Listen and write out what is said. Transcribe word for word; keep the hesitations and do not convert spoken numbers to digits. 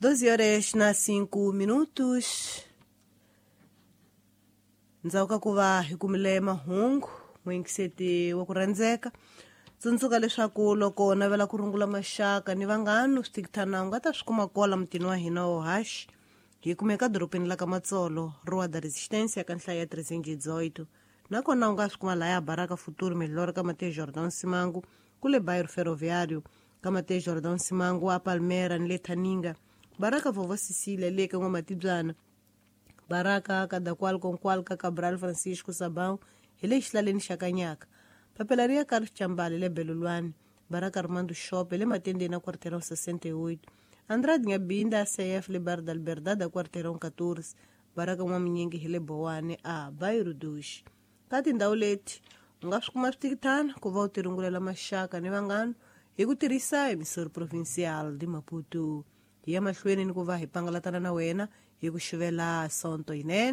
doze horas na cinco minutos. Ndzawuka kuva hi kumile mahungu mwenkiseti wa ku rhandzeka. Tsundzuka leswaku loko navela ku rungula maxaka ni vanghano switikitana u nga ta swi kuma kola mutini wa hina wo hashi hi kumeka doropeni la ka Matsolo Rua da Resistência ka nhlayo ya trezentos e dezoito nakona u nga swi kuma laya Baraka Futuro Melhor ka Mateus Jordão Simangu kule bairro ferroviário ka Mateus Jordão Simangu a Palmeira ni le Taninga Baraka Vovó Cecília le ka N'wamatibyana Baraka ka Dakwal Konkwal ka Cabral Francisco Sabão hele xihlaleni xa Kanyaka Papelaria Carlos Chambale le Belulwane Baraka Armando Shop le matendeni na Quarteirão sessenta e oito Andrade Ngabinda C F le Bar da Liberdade da Quarteirão quatorze Baraka N'waminyingi hele Bowane a bairro dois Kati ndhawu leti u nga swi kuma switikitana ku va u tirungulela maxaka ni vanghano hi ku tirhisa emisori provincial di Maputo hi ya mahlweni ni ku va hi pangalatana na wena hi ku xivela sonto yinene